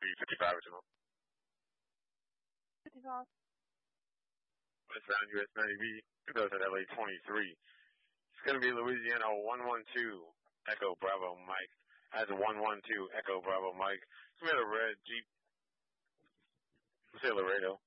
55 or something. 55. Westbound US 90B, it goes at LA 23. It's going to be Louisiana 112, Echo Bravo Mike. That's 112, Echo Bravo Mike. It's going to be a red Jeep. Let's say Laredo.